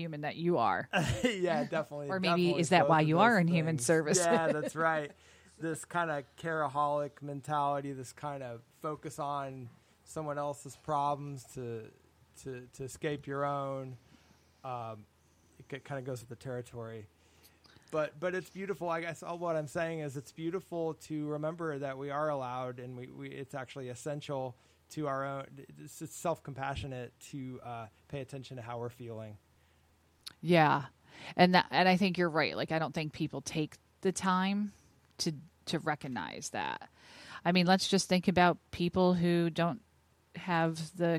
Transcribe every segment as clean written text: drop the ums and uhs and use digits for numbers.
human that you are. Yeah, definitely. Or maybe definitely is that both why of you those are in human things. service? Yeah, that's right. This kind of careaholic mentality, this kind of focus on someone else's problems to escape your own. It kind of goes with the territory. But it's beautiful. I guess what I'm saying is it's beautiful to remember that we are allowed, and we it's actually essential to our own. It's self-compassionate to pay attention to how we're feeling. Yeah. And I think you're right. Like, I don't think people take the time to recognize that. I mean, let's just think about people who don't have the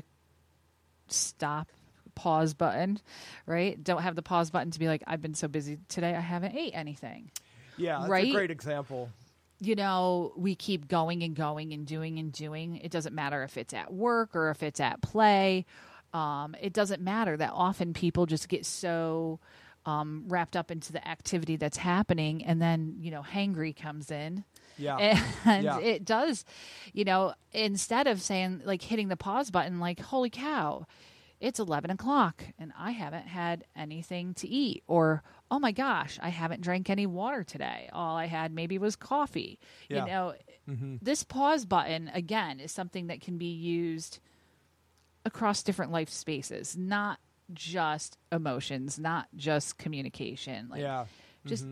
pause button, right? Don't have the pause button to be like, I've been so busy today, I haven't ate anything. Yeah, that's right? a great example. You know, we keep going and going and doing and doing. It doesn't matter if it's at work or if it's at play. It doesn't matter that often people just get so wrapped up into the activity that's happening, and then, you know, hangry comes in. Yeah. And Yeah. it does, you know, instead of saying, like, hitting the pause button, like, holy cow, it's 11 o'clock and I haven't had anything to eat. Or, oh my gosh, I haven't drank any water today. All I had maybe was coffee. Yeah. You know, this pause button, again, is something that can be used across different life spaces, not just emotions, not just communication. Like, Yeah. just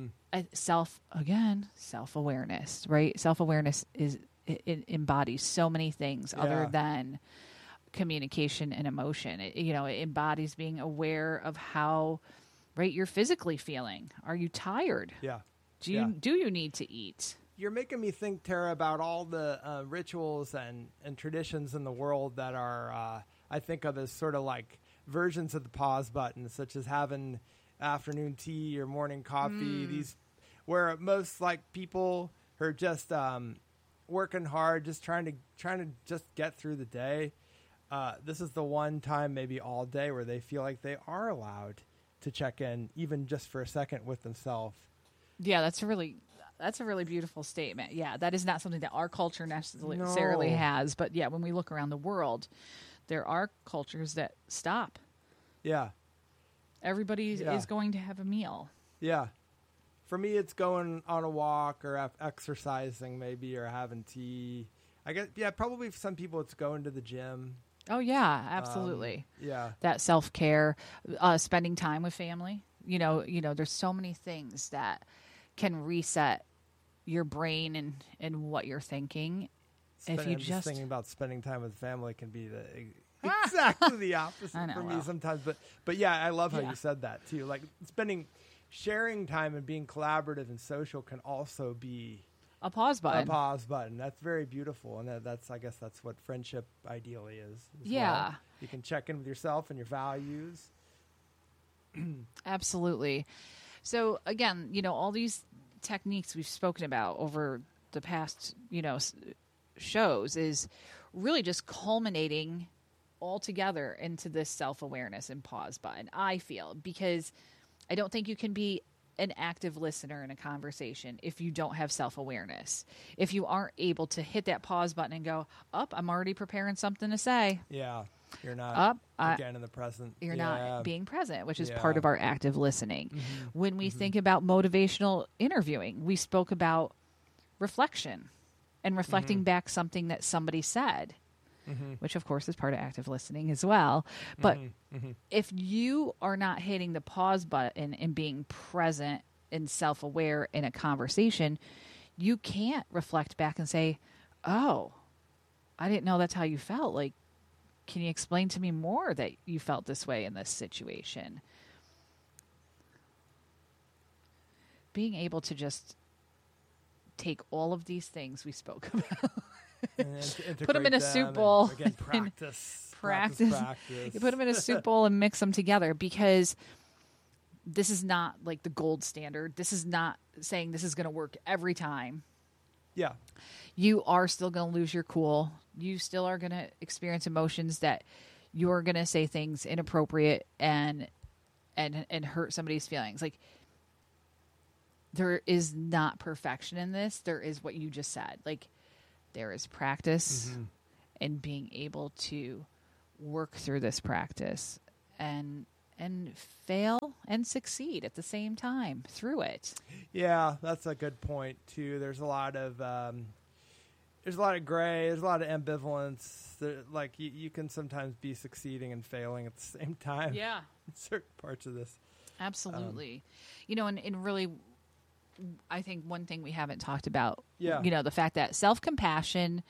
self-awareness, right? Self-awareness it embodies so many things other than communication and emotion. It embodies being aware of how, right, you're physically feeling. Are you tired? Yeah. Do you need to eat? You're making me think, Tara, about all the rituals and traditions in the world that are, I think of as sort of like versions of the pause button, such as having afternoon tea or morning coffee. These, where most like people who are just working hard, just trying to just get through the day. This is the one time, maybe all day, where they feel like they are allowed to check in, even just for a second, with themselves. Yeah, that's a really beautiful statement. Yeah, that is not something that our culture necessarily has. But yeah, when we look around the world, there are cultures that stop. Yeah. Everybody is going to have a meal. Yeah. For me, it's going on a walk or exercising maybe, or having tea. I guess, probably for some people it's going to the gym. Oh, yeah, absolutely. That self-care, spending time with family. You know, there's so many things that can reset your brain and what you're thinking. If you just thinking about spending time with family can be exactly the opposite for me sometimes. But yeah, I love how you said that too. Like sharing time and being collaborative and social can also be a pause button. That's very beautiful, and I guess that's what friendship ideally is. Yeah, you can check in with yourself and your values. Absolutely. So again, all these techniques we've spoken about over the past, shows is really just culminating all together into this self-awareness and pause button, I feel, because I don't think you can be an active listener in a conversation if you don't have self-awareness. If you aren't able to hit that pause button and go, I'm already preparing something to say. Yeah. You're not again in the present. You're not being present, which is part of our active listening. When we think about motivational interviewing, we spoke about reflection and reflecting back something that somebody said, which of course is part of active listening as well. But if you are not hitting the pause button and being present and self-aware in a conversation, you can't reflect back and say, oh, I didn't know that's how you felt. Like, can you explain to me more that you felt this way in this situation? Being able to just take all of these things we spoke about, put them in a soup bowl, again, practice. You put them in a soup bowl and mix them together, because this is not like the gold standard. This is not saying this is going to work every time. Yeah. You are still going to lose your cool. You still are going to experience emotions that you're going to say things inappropriate and hurt somebody's feelings. Like, there is not perfection in this. There is what you just said. Like, there is practice and being able to work through this practice and and fail and succeed at the same time through it. Yeah, that's a good point too. There's a lot of gray. There's a lot of ambivalence. Like you can sometimes be succeeding and failing at the same time. Yeah, in certain parts of this. Absolutely. And really, I think one thing we haven't talked about. Yeah. The fact that self-compassion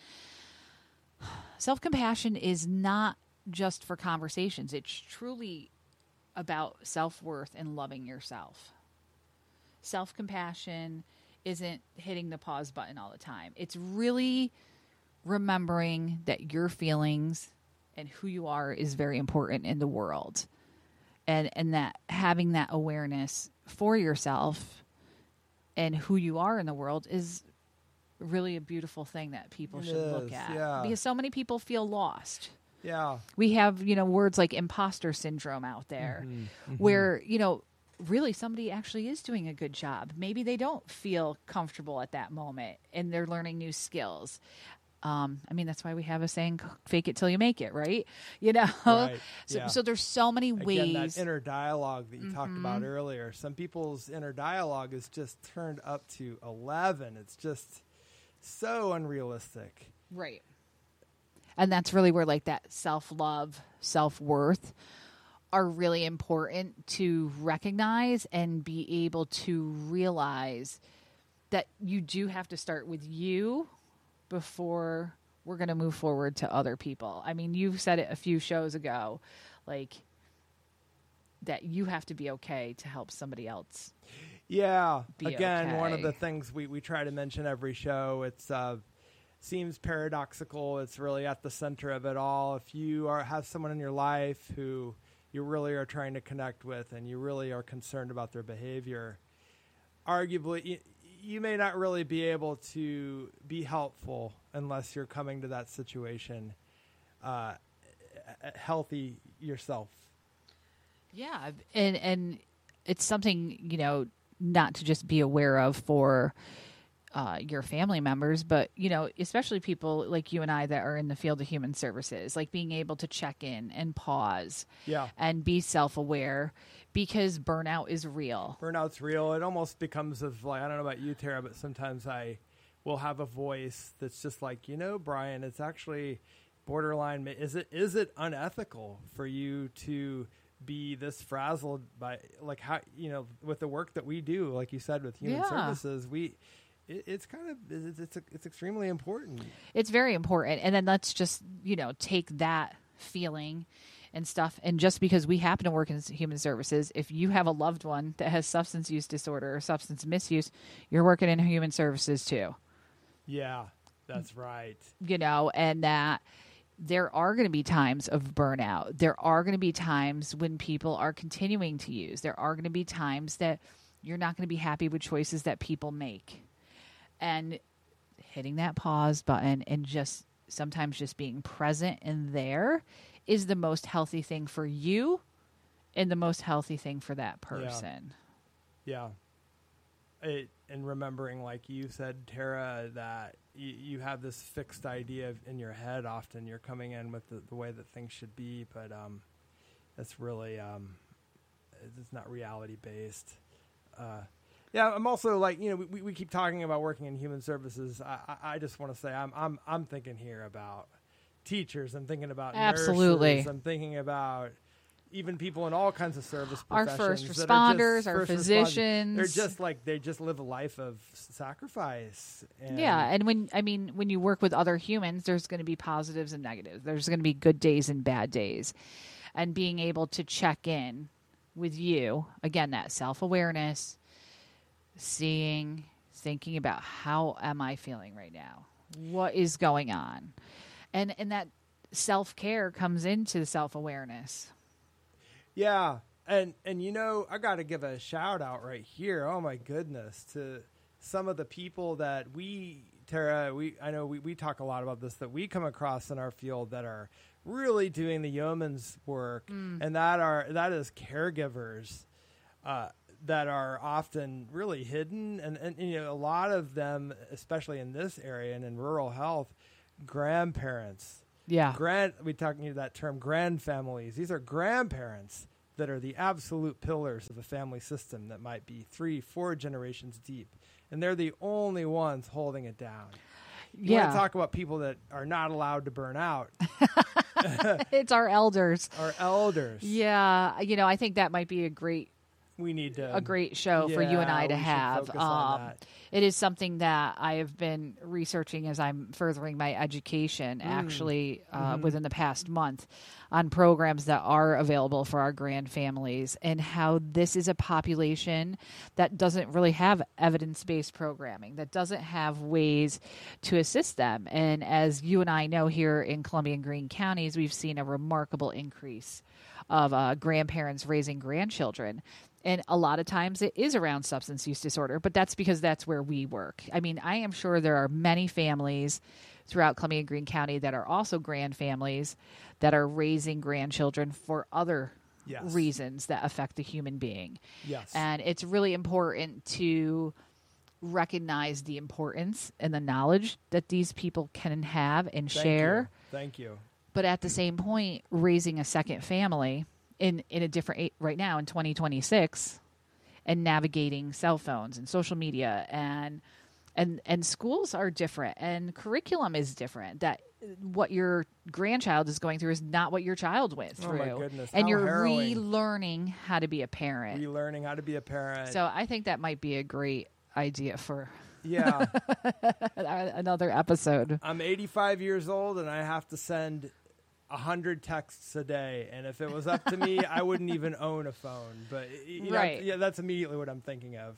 is not just for conversations. It's truly about self-worth and loving yourself. Self-compassion isn't hitting the pause button all the time. It's really remembering that your feelings and who you are is very important in the world. And that having that awareness for yourself and who you are in the world is really a beautiful thing that people should look at. Yeah. Because so many people feel lost. Yeah. We have, words like imposter syndrome out there where, really somebody actually is doing a good job. Maybe they don't feel comfortable at that moment and they're learning new skills. That's why we have a saying, fake it till you make it, right? Right. So there's so many ways. Again, that inner dialogue that you talked about earlier. Some people's inner dialogue is just turned up to 11. It's just so unrealistic. Right. And that's really where like that self-love, self-worth are really important to recognize and be able to realize that you do have to start with you before we're going to move forward to other people. I mean, you've said it a few shows ago, like that you have to be okay to help somebody else. Yeah. Be Again, okay. One of the things we try to mention every show, it's seems paradoxical. It's really at the center of it all. If you have someone in your life who you really are trying to connect with and you really are concerned about their behavior, arguably you may not really be able to be helpful unless you're coming to that situation healthy yourself. Yeah, and it's something, not to just be aware of for your family members, but, especially people like you and I that are in the field of human services, like being able to check in and pause and be self-aware because burnout is real. Burnout's real. It almost becomes of like, I don't know about you, Tara, but sometimes I will have a voice that's just like, Brian, it's actually borderline. Is it unethical for you to be this frazzled by like how, with the work that we do, like you said, with human services, it's extremely important. It's very important. And then let's just, take that feeling and stuff. And just because we happen to work in human services, if you have a loved one that has substance use disorder or substance misuse, you're working in human services too. Yeah, that's right. And that there are going to be times of burnout. There are going to be times when people are continuing to use. There are going to be times that you're not going to be happy with choices that people make. And hitting that pause button and just sometimes just being present and there is the most healthy thing for you and the most healthy thing for that person. Yeah. And remembering, like you said, Tara, that you have this fixed idea in your head. Often you're coming in with the way that things should be, but it's really it's not reality based. Yeah, I'm also like, we keep talking about working in human services. I just want to say I'm thinking here about teachers. I'm thinking about Absolutely. nurses. I'm thinking about even people in all kinds of service our professions. First responders, our physicians. They just live a life of sacrifice. And when you work with other humans, there's going to be positives and negatives. There's going to be good days and bad days. And being able to check in with you, again, that self-awareness, thinking about how am I feeling right now? What is going on? And that self-care comes into the self-awareness. Yeah. And I got to give a shout out right here. Oh my goodness, to some of the people that Tara, I know we talk a lot about this, that we come across in our field that are really doing the yeoman's work, and that is caregivers that are often really hidden, and a lot of them, especially in this area and in rural health, grandparents. Yeah. We talking that term grand families. These are grandparents that are the absolute pillars of a family system that might be 3-4 generations deep, and they're the only ones holding it down. You want to talk about people that are not allowed to burn out. It's our elders. Our elders. Yeah. I think that might be a great show for you and I to have. It is something that I have been researching as I'm furthering my education, actually, within the past month, on programs that are available for our grand families, and how this is a population that doesn't really have evidence-based programming, that doesn't have ways to assist them. And as you and I know, here in Columbia and Greene counties, we've seen a remarkable increase of grandparents raising grandchildren. And a lot of times it is around substance use disorder, but that's because that's where we work. I mean, I am sure there are many families throughout Columbia and Greene County that are also grand families that are raising grandchildren for other reasons that affect the human being. Yes. And it's really important to recognize the importance and the knowledge that these people can have and share. Thank you. But at the same point, raising a second family in a different right now in 2026, and navigating cell phones and social media and schools are different and curriculum is different. That what your grandchild is going through is not what your child went through. Oh my goodness. And how you're harrowing. relearning how to be a parent. Relearning how to be a parent. So I think that might be a great idea for Yeah. another episode. I'm 85 years old and I have to send 100 texts a day, and if it was up to me, I wouldn't even own a phone. But that's immediately what I'm thinking of.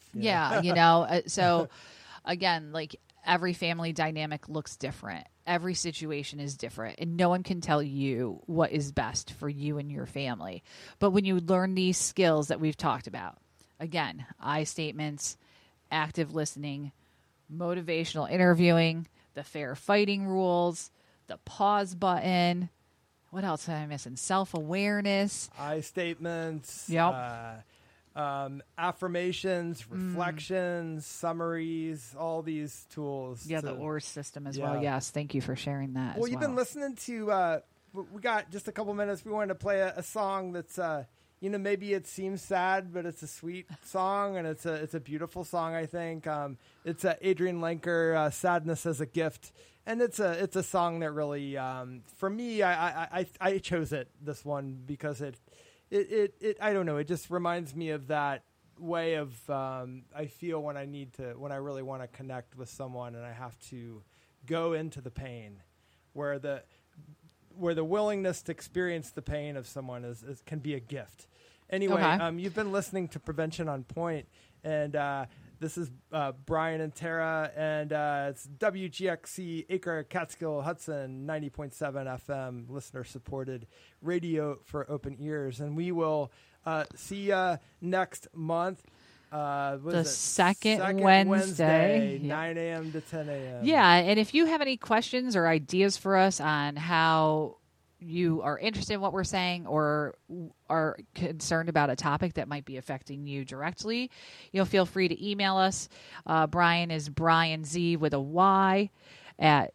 So again, like every family dynamic looks different. Every situation is different, and no one can tell you what is best for you and your family. But when you learn these skills that we've talked about, again, I statements, active listening, motivational interviewing, the fair fighting rules, the pause button. What else am I missing? Self-awareness. I statements. Yep. Affirmations, reflections, summaries, all these tools. Yeah, the OR system as well. Yes, thank you for sharing that. Well, you've been listening to, we got just a couple minutes. We wanted to play a song that's, maybe it seems sad, but it's a sweet song, and it's a beautiful song, I think. It's Adrian Lenker, Sadness as a Gift. And it's a song that really, for me, I chose this one because it I don't know, it just reminds me of that way of I feel when I really want to connect with someone and I have to go into the pain, where the willingness to experience the pain of someone can be a gift. Anyway, you've been listening to Prevention on Point, and this is Brian and Tara, and it's WGXC Acre Catskill Hudson 90.7 FM, listener-supported radio for open ears. And we will see you next month. The second Wednesday. 9 a.m. to 10 a.m. Yeah, and if you have any questions or ideas for us on how you are interested in what we're saying or are concerned about a topic that might be affecting you directly, feel free to email us. Brian is Brian Z with a Y at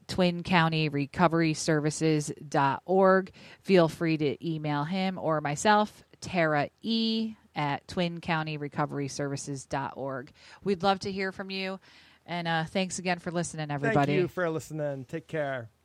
twincountyrecoveryservices.org. Feel free to email him or myself, Tara E at twincountyrecoveryservices.org. We'd love to hear from you. And thanks again for listening, everybody. Thank you for listening. Take care.